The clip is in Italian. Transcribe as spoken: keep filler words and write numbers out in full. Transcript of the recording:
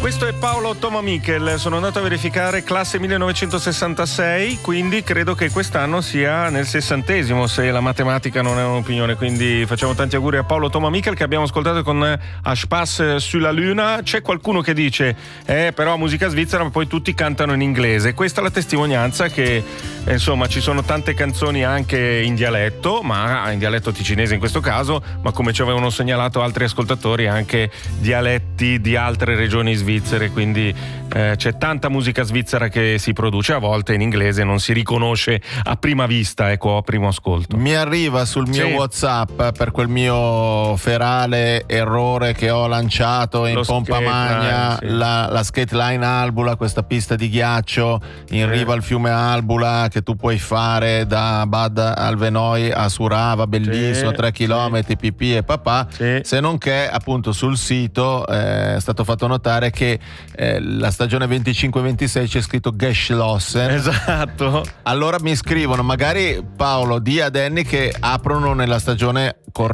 Questo è Paolo Tommamichel, sono andato a verificare classe millenovecentosessantasei, quindi credo che quest'anno sia nel sessantesimo, se la matematica non è un'opinione, quindi facciamo tanti auguri a Paolo Tommamichel che abbiamo ascoltato con A Space sulla Luna. C'è qualcuno che dice, eh però musica svizzera ma poi tutti cantano in inglese. Questa è la testimonianza che eh, insomma ci sono tante canzoni anche in dialetto, ma in dialetto ticinese in questo caso, ma come ci avevano segnalato altri ascoltatori anche dialetti di altre regioni svizzere. Svizzere, quindi eh, c'è tanta musica svizzera che si produce, a volte in inglese non si riconosce a prima vista, ecco, a primo ascolto. Mi arriva sul mio sì. WhatsApp per quel mio ferale errore che ho lanciato in Lo pompa skate magna, line, sì. la, la skate line Albula, questa pista di ghiaccio in sì. riva al fiume Albula che tu puoi fare da Bad Alvenoi a Surava, bellissimo, sì. tre chilometri, sì. pipì e papà, sì. se non che appunto sul sito eh, è stato fatto notare che eh, la stagione venticinque ventisei c'è scritto Geschlossen. Esatto. Allora mi scrivono, magari Paolo di a Danny che aprono nella stagione corrente.